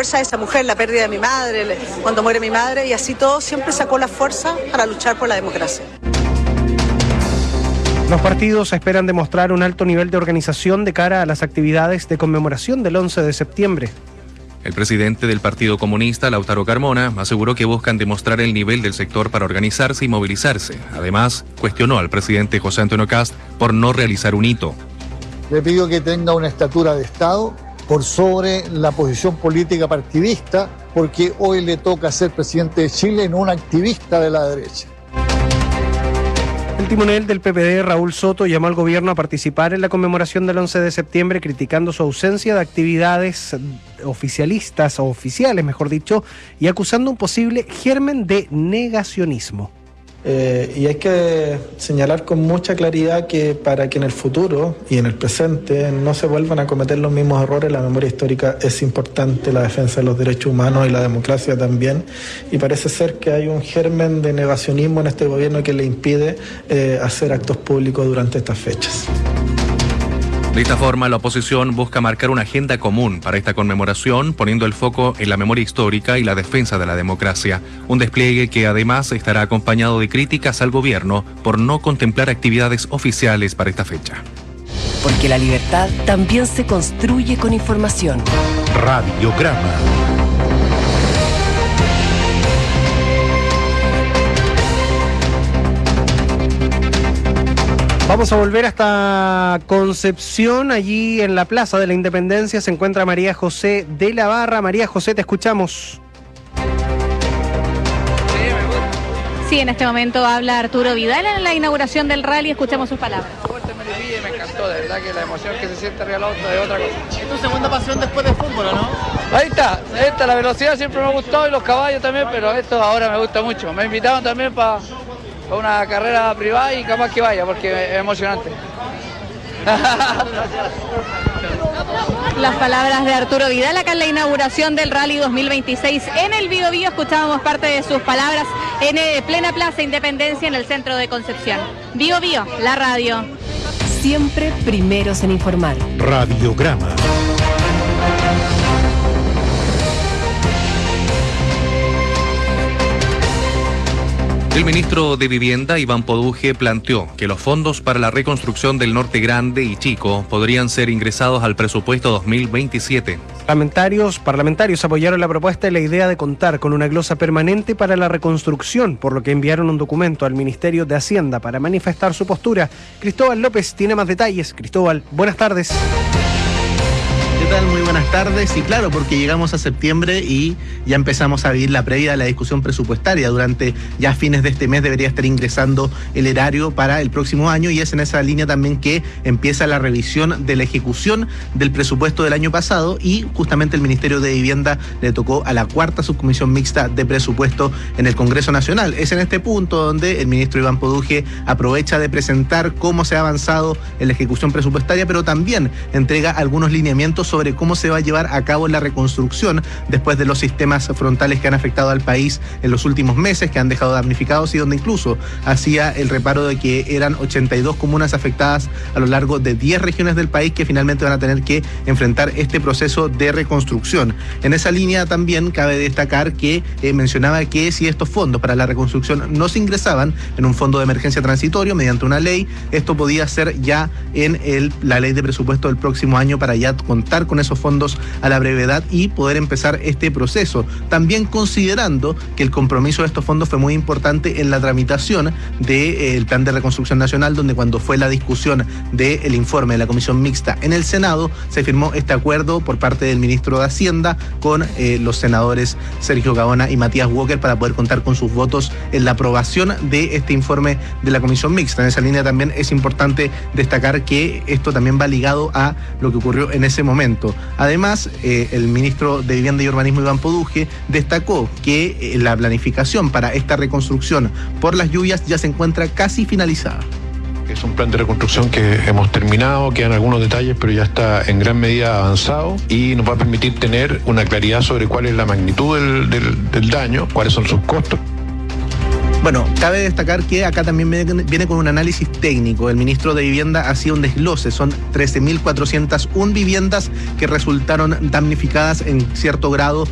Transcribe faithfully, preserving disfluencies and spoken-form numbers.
fuerza de esa mujer, la pérdida de mi madre, cuando muere mi madre, y así todo siempre sacó la fuerza para luchar por la democracia. Los partidos esperan demostrar un alto nivel de organización de cara a las actividades de conmemoración del once de septiembre. El presidente del Partido Comunista, Lautaro Carmona, aseguró que buscan demostrar el nivel del sector para organizarse y movilizarse. Además, cuestionó al presidente José Antonio Kast por no realizar un hito. Le pido que tenga una estatura de Estado por sobre la posición política partidista, porque hoy le toca ser presidente de Chile, no un activista de la derecha. El timonel del P P D, Raúl Soto, llamó al gobierno a participar en la conmemoración del once de septiembre, criticando su ausencia de actividades oficialistas o oficiales, mejor dicho, y acusando un posible germen de negacionismo. Eh, y hay que señalar con mucha claridad que para que en el futuro y en el presente no se vuelvan a cometer los mismos errores, la memoria histórica es importante, la defensa de los derechos humanos y la democracia también, y parece ser que hay un germen de negacionismo en este gobierno que le impide eh, hacer actos públicos durante estas fechas. De esta forma, la oposición busca marcar una agenda común para esta conmemoración, poniendo el foco en la memoria histórica y la defensa de la democracia. Un despliegue que además estará acompañado de críticas al gobierno por no contemplar actividades oficiales para esta fecha. Porque la libertad también se construye con información. Radiograma. Vamos a volver hasta Concepción. Allí en la Plaza de la Independencia se encuentra María José de la Barra. María José, te escuchamos. Sí, en este momento habla Arturo Vidal en la inauguración del rally. Escuchemos sus palabras. Me encantó, de verdad que la emoción que se siente arriba del auto es otra cosa. ¿Es tu segunda pasión después del fútbol, o no? Ahí está, ahí está, la velocidad siempre me ha gustado y los caballos también, pero esto ahora me gusta mucho. Me invitaron también para pa una carrera privada y capaz que vaya, porque es emocionante. Las palabras de Arturo Vidal acá en la inauguración del Rally dos mil veintiséis en el Bío Bío. Escuchábamos parte de sus palabras en plena Plaza Independencia en el centro de Concepción. Bío Bío, la radio. Siempre primeros en informar. Radiograma. El ministro de Vivienda, Iván Poduje, planteó que los fondos para la reconstrucción del Norte Grande y Chico podrían ser ingresados al presupuesto dos mil veintisiete. Parlamentarios, parlamentarios apoyaron la propuesta y la idea de contar con una glosa permanente para la reconstrucción, por lo que enviaron un documento al Ministerio de Hacienda para manifestar su postura. Cristóbal López tiene más detalles. Cristóbal, buenas tardes. ¿Qué tal? Muy buenas tardes. Y claro, porque llegamos a septiembre y ya empezamos a vivir la previa de la discusión presupuestaria. Durante ya fines de este mes debería estar ingresando el erario para el próximo año, y es en esa línea también que empieza la revisión de la ejecución del presupuesto del año pasado, y justamente el Ministerio de Vivienda le tocó a la cuarta subcomisión mixta de presupuesto en el Congreso Nacional. Es en este punto donde el ministro Iván Poduje aprovecha de presentar cómo se ha avanzado en la ejecución presupuestaria, pero también entrega algunos lineamientos sobre cómo se va a llevar a cabo la reconstrucción después de los sistemas frontales que han afectado al país en los últimos meses, que han dejado damnificados, y donde incluso hacía el reparo de que eran ochenta y dos comunas afectadas a lo largo de diez regiones del país que finalmente van a tener que enfrentar este proceso de reconstrucción. En esa línea también cabe destacar que eh, mencionaba que si estos fondos para la reconstrucción no se ingresaban en un fondo de emergencia transitorio mediante una ley, esto podía ser ya en el, la ley de presupuesto del próximo año, para ya contar con esos fondos a la brevedad y poder empezar este proceso. También considerando que el compromiso de estos fondos fue muy importante en la tramitación del eh, Plan de Reconstrucción Nacional, donde cuando fue la discusión del informe de la Comisión Mixta en el Senado, se firmó este acuerdo por parte del ministro de Hacienda con eh, los senadores Sergio Gaona y Matías Walker, para poder contar con sus votos en la aprobación de este informe de la Comisión Mixta. En esa línea también es importante destacar que esto también va ligado a lo que ocurrió en ese momento. Además, eh, el ministro de Vivienda y Urbanismo, Iván Poduje, destacó que eh, la planificación para esta reconstrucción por las lluvias ya se encuentra casi finalizada. Es un plan de reconstrucción que hemos terminado, quedan algunos detalles, pero ya está en gran medida avanzado y nos va a permitir tener una claridad sobre cuál es la magnitud del, del, del daño, cuáles son sus costos. Bueno, cabe destacar que acá también viene con un análisis técnico. El ministro de Vivienda hacía un desglose. Son trece mil cuatrocientas una viviendas que resultaron damnificadas en cierto grado